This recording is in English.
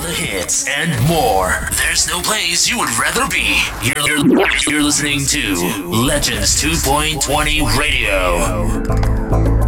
the hits, and more. There's no place you would rather be. You're listening to Legends 2.20 Radio.